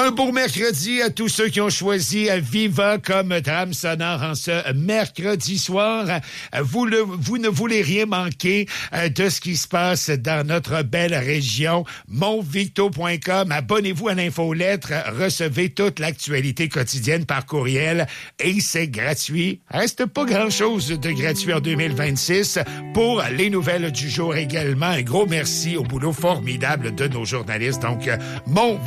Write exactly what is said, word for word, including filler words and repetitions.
Un beau mercredi à tous ceux qui ont choisi Viva comme trame sonore en ce mercredi soir. Vous, le, vous ne voulez rien manquer de ce qui se passe dans notre belle région. mon victo point com. Abonnez-vous à l'infolettre. Recevez toute l'actualité quotidienne par courriel et c'est gratuit. Reste pas grand-chose de gratuit en deux mille vingt-six. Pour les nouvelles du jour également, un gros merci au boulot formidable de nos journalistes. Donc, mon